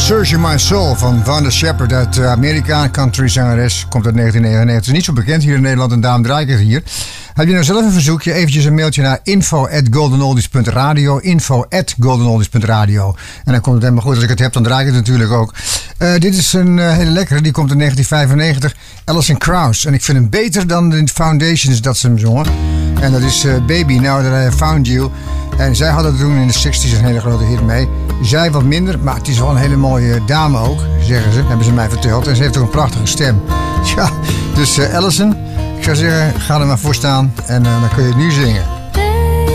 Searching My Soul van Wanda Shepherd uit Amerika, countryzangeres, komt uit 1999. Is niet zo bekend hier in Nederland en daarom draai ik het hier. Heb je nou zelf een verzoekje? Eventjes een mailtje naar info@goldenoldies.radio, info@goldenoldies.radio. En dan komt het helemaal goed. Als ik het heb, dan draai ik het natuurlijk ook. Dit is een hele lekkere, die komt in 1995. Alison Krauss. En ik vind hem beter dan de Foundations dat ze hem zongen. En dat is Baby, Now That I Have Found You. En zij hadden toen in de 60s een hele grote hit mee. Zij wat minder, maar het is wel een hele mooie dame ook, zeggen ze. Hebben ze mij verteld. En ze heeft ook een prachtige stem. Ja, dus Alison, ik zou zeggen, ga er maar voor staan. En dan kun je het nu zingen.